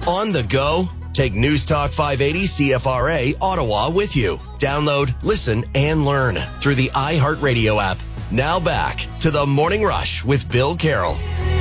On the go? Take News Talk 580 CFRA Ottawa with you. Download, listen, and learn through the iHeartRadio app. Now back to the Morning Rush with Bill Carroll.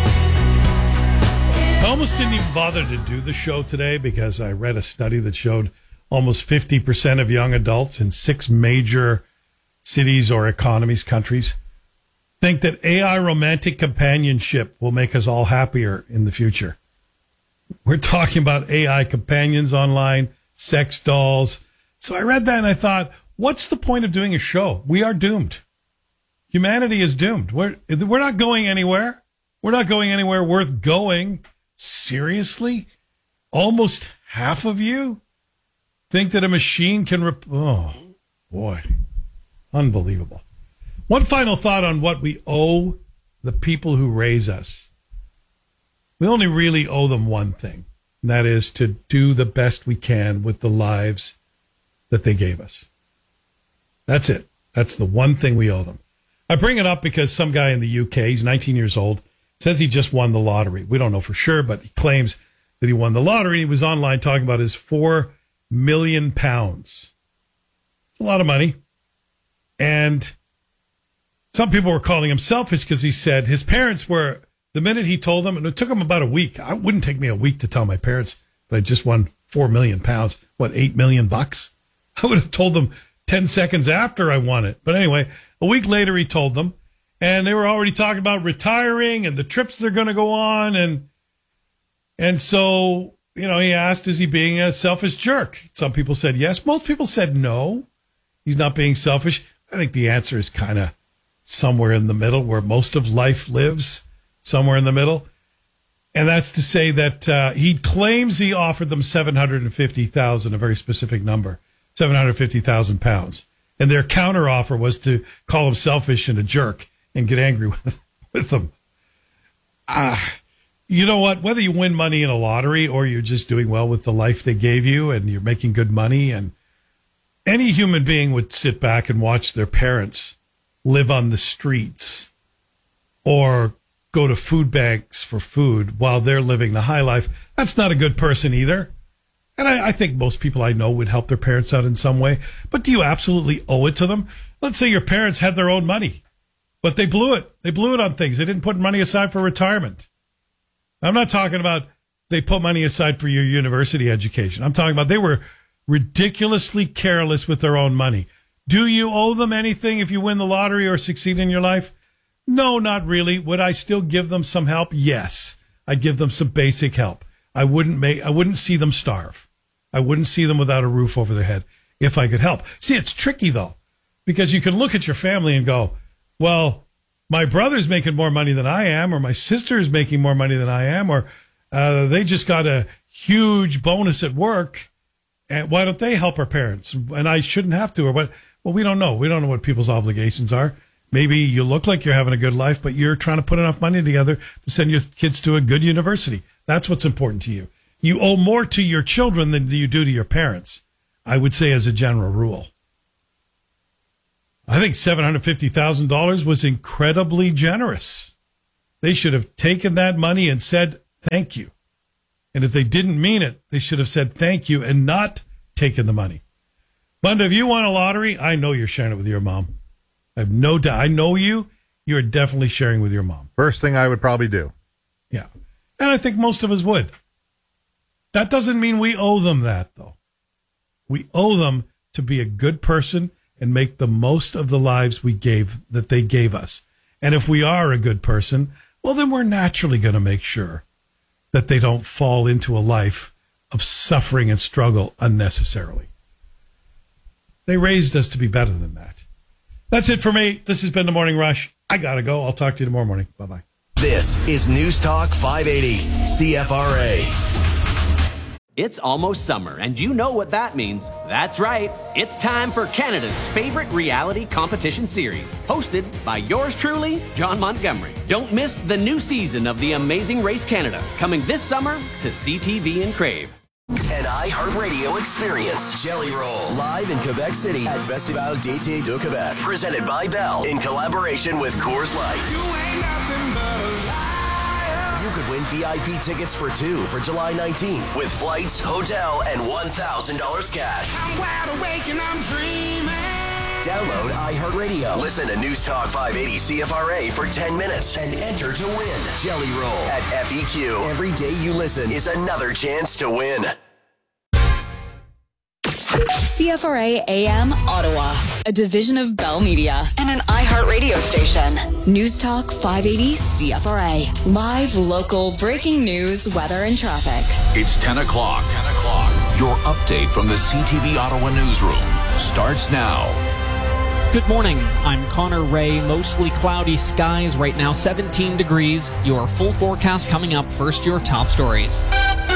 I almost didn't even bother to do the show today because I read a study that showed almost 50% of young adults in 6 major cities or countries, think that AI romantic companionship will make us all happier in the future. We're talking about AI companions online, sex dolls. So I read that and I thought, what's the point of doing a show? We are doomed. Humanity is doomed. We're not going anywhere. We're not going anywhere worth going. Seriously? Almost half of you think that a machine can oh, boy. Unbelievable. One final thought on what we owe the people who raise us. We only really owe them one thing, and that is to do the best we can with the lives that they gave us. That's it. That's the one thing we owe them. I bring it up because some guy in the UK, he's 19 years old, says he just won the lottery. We don't know for sure, but he claims that he won the lottery. He was online talking about his £4 million. It's a lot of money. And some people were calling him selfish because he said his parents were, the minute he told them, and it took him about a week. It wouldn't take me a week to tell my parents that I just won £4 million. What, $8 million? I would have told them 10 seconds after I won it. But anyway, a week later he told them, and they were already talking about retiring and the trips they're going to go on. And so, he asked, is he being a selfish jerk? Some people said yes. Most people said no, he's not being selfish. I think the answer is kind of somewhere in the middle, where most of life lives, somewhere in the middle. And that's to say that he claims he offered them $750,000, a very specific number, £750,000. And their counter offer was to call him selfish and a jerk and get angry with them. You know what? Whether you win money in a lottery or you're just doing well with the life they gave you and you're making good money, and any human being would sit back and watch their parents live on the streets or go to food banks for food while they're living the high life. That's not a good person either. And I think most people I know would help their parents out in some way. But do you absolutely owe it to them? Let's say your parents had their own money, but they blew it. They blew it on things. They didn't put money aside for retirement. I'm not talking about they put money aside for your university education. I'm talking about they were ridiculously careless with their own money. Do you owe them anything if you win the lottery or succeed in your life? No, not really. Would I still give them some help? Yes. I'd give them some basic help. I wouldn't see them starve. I wouldn't see them without a roof over their head if I could help. See, it's tricky though, because you can look at your family and go, well, my brother's making more money than I am, or my sister is making more money than I am, or they just got a huge bonus at work. And why don't they help our parents? And I shouldn't have to. Or what? Well, we don't know. We don't know what people's obligations are. Maybe you look like you're having a good life, but you're trying to put enough money together to send your kids to a good university. That's what's important to you. You owe more to your children than you do to your parents, I would say, as a general rule. I think $750,000 was incredibly generous. They should have taken that money and said thank you. And if they didn't mean it, they should have said thank you and not taken the money. But if you won a lottery, I know you're sharing it with your mom. I have no doubt. I know you. You're definitely sharing with your mom. First thing I would probably do. Yeah. And I think most of us would. That doesn't mean we owe them that, though. We owe them to be a good person and make the most of the lives that they gave us. And if we are a good person, well, then we're naturally going to make sure that they don't fall into a life of suffering and struggle unnecessarily. They raised us to be better than that. That's it for me. This has been The Morning Rush. I got to go. I'll talk to you tomorrow morning. Bye-bye. This is News Talk 580, CFRA. It's almost summer, and you know what that means. That's right. It's time for Canada's favorite reality competition series, hosted by yours truly, John Montgomery. Don't miss the new season of The Amazing Race Canada, coming this summer to CTV and Crave. An iHeartRadio experience. Jelly Roll. Live in Quebec City at Festival d'été de Québec. Presented by Bell in collaboration with Coors Light. You could win VIP tickets for two for July 19th with flights, hotel, and $1,000 cash. I'm wide awake and I'm dreaming. Download iHeartRadio. Listen to News Talk 580 CFRA for 10 minutes and enter to win. Jelly Roll at FEQ. Every day you listen is another chance to win. CFRA AM Ottawa, a division of Bell Media and an iHeartRadio station. News Talk 580 CFRA. Live, local, breaking news, weather, and traffic. It's 10 o'clock. 10 o'clock. Your update from the CTV Ottawa newsroom starts now. Good morning. I'm Connor Ray. Mostly cloudy skies right now, 17 degrees. Your full forecast coming up. First, your top stories.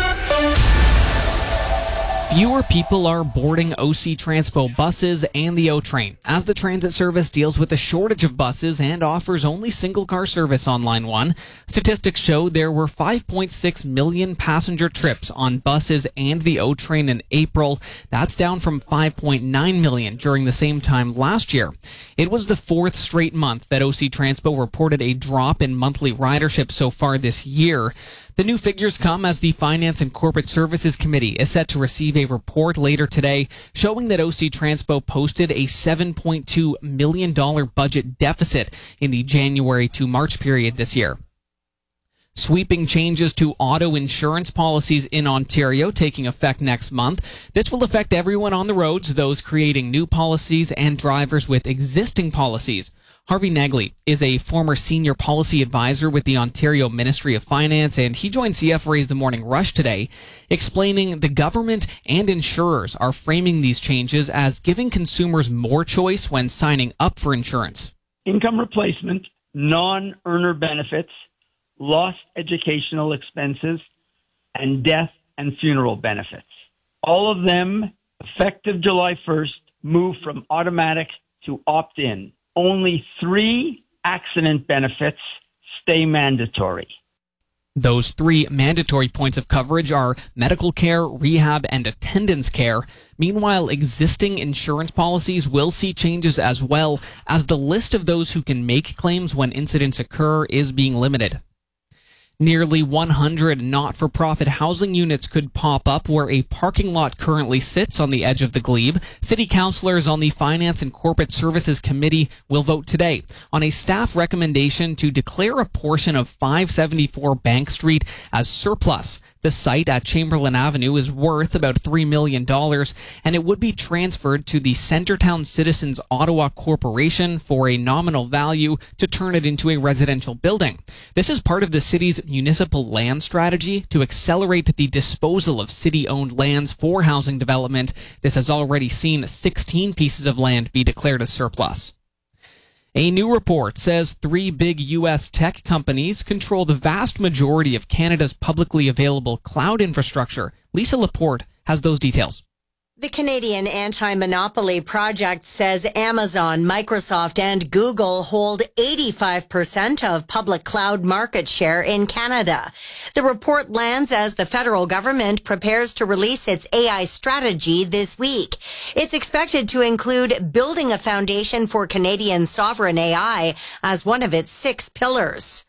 Fewer people are boarding OC Transpo buses and the O-Train as the transit service deals with a shortage of buses and offers only single-car service on Line 1. Statistics show there were 5.6 million passenger trips on buses and the O-Train in April. That's down from 5.9 million during the same time last year. It was the fourth straight month that OC Transpo reported a drop in monthly ridership so far this year. The new figures come as the Finance and Corporate Services Committee is set to receive a report later today showing that OC Transpo posted a $7.2 million budget deficit in the January to March period this year. Sweeping changes to auto insurance policies in Ontario taking effect next month. This will affect everyone on the roads, those creating new policies and drivers with existing policies. Harvey Nagley is a former senior policy advisor with the Ontario Ministry of Finance, and he joined CFRA's The Morning Rush today, explaining the government and insurers are framing these changes as giving consumers more choice when signing up for insurance. Income replacement, non-earner benefits, lost educational expenses, and death and funeral benefits. All of them, effective July 1st, move from automatic to opt-in. Only 3 accident benefits stay mandatory. Those 3 mandatory points of coverage are medical care, rehab, and attendance care. Meanwhile, existing insurance policies will see changes as well, as the list of those who can make claims when incidents occur is being limited. Nearly 100 not-for-profit housing units could pop up where a parking lot currently sits on the edge of the glebe. City councillors on the Finance and Corporate Services Committee will vote today on a staff recommendation to declare a portion of 574 Bank Street as surplus. The site at Chamberlain Avenue is worth about $3 million, and it would be transferred to the Centretown Citizens Ottawa Corporation for a nominal value to turn it into a residential building. This is part of the city's municipal land strategy to accelerate the disposal of city-owned lands for housing development. This has already seen 16 pieces of land be declared as surplus. A new report says 3 big U.S. tech companies control the vast majority of Canada's publicly available cloud infrastructure. Lisa Laporte has those details. The Canadian Anti-Monopoly Project says Amazon, Microsoft, and Google hold 85% of public cloud market share in Canada. The report lands as the federal government prepares to release its AI strategy this week. It's expected to include building a foundation for Canadian sovereign AI as one of its 6 pillars.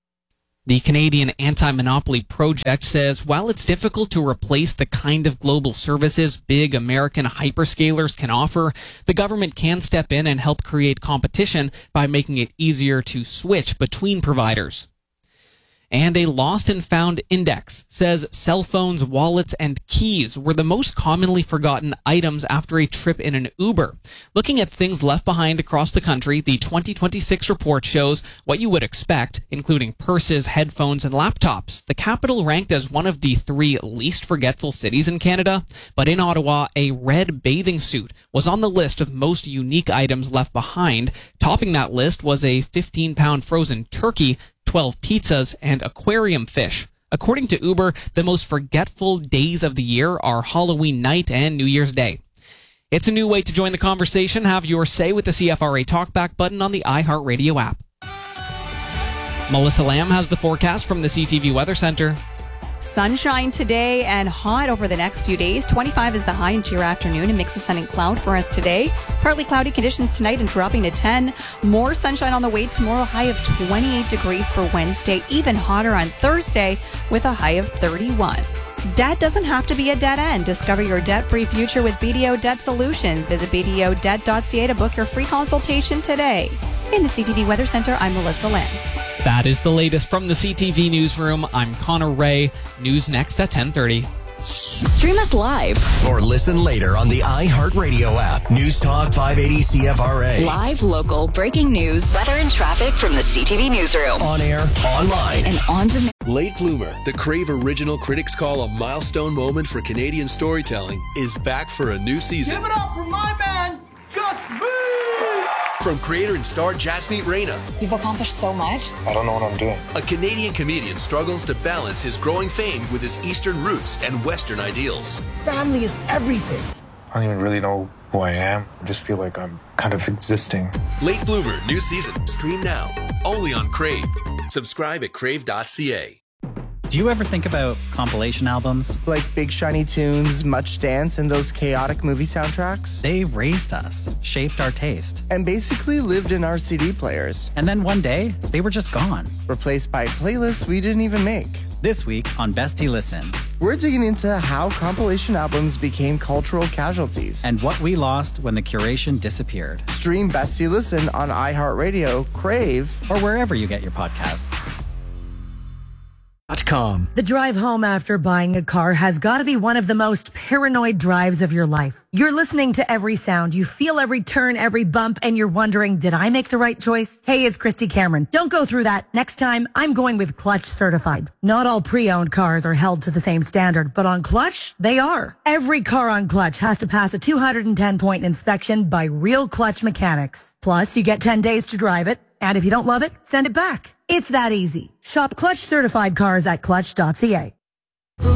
The Canadian Anti-Monopoly Project says while it's difficult to replace the kind of global services big American hyperscalers can offer, the government can step in and help create competition by making it easier to switch between providers. And a lost and found index says cell phones, wallets, and keys were the most commonly forgotten items after a trip in an Uber. Looking at things left behind across the country, the 2026 report shows what you would expect, including purses, headphones, and laptops. The capital ranked as one of the 3 least forgetful cities in Canada, but in Ottawa, a red bathing suit was on the list of most unique items left behind. Topping that list was a 15-pound frozen turkey, 12 pizzas, and aquarium fish. According to Uber, the most forgetful days of the year are Halloween night and New Year's Day. It's a new way to join the conversation. Have your say with the CFRA Talkback button on the iHeartRadio app. Melissa Lamb has the forecast from the CTV Weather Center. Sunshine today and hot over the next few days. 25 is the high into your afternoon. A mix of sun and cloud for us today. Partly cloudy conditions tonight and dropping to 10. More sunshine on the way tomorrow. High of 28 degrees for Wednesday. Even hotter on Thursday with a high of 31. Debt doesn't have to be a dead end. Discover your debt-free future with BDO Debt Solutions. Visit BDOdebt.ca to book your free consultation today. In the CTV Weather Center, I'm Melissa Lamb. That is the latest from the CTV Newsroom. I'm Connor Ray. News next at 10:30. Stream us live Or listen later on the iHeartRadio app. News Talk 580 CFRA. live, local, breaking news, weather and traffic from the CTV Newsroom. On air, online. And on demand. Late Bloomer, the Crave original critics call a milestone moment for Canadian storytelling, is back for a new season. Give it up for my man, Just Me! From creator and star Jasmeet Reyna, You've accomplished so much. I don't know what I'm doing. a Canadian comedian struggles to balance his growing fame with his Eastern roots and Western ideals. Family is everything. I don't even really know who I am. I just feel like I'm kind of existing. Late Bloomer, new season. Stream now. Only on Crave. Subscribe at crave.ca. Do you ever think about compilation albums? Like Big Shiny Tunes, Much Dance, and those chaotic movie soundtracks? They raised us, shaped our taste, and basically lived in our CD players. And then one day, they were just gone. Replaced by playlists we didn't even make. This week on Bestie Listen, we're digging into how compilation albums became cultural casualties. And what we lost when the curation disappeared. Stream Bestie Listen on iHeartRadio, Crave, or wherever you get your podcasts. The drive home after buying a car has got to be one of the most paranoid drives of your life. You're listening to every sound, you feel every turn, every bump, and you're wondering, did I make the right choice? Hey, it's Christy Cameron. Don't go through that. Next time, I'm going with Clutch Certified. Not all pre-owned cars are held to the same standard, but on Clutch, they are. Every car on Clutch has to pass a 210-point inspection by real Clutch mechanics. Plus, you get 10 days to drive it, and if you don't love it, send it back. It's that easy. Shop Clutch certified cars at clutch.ca.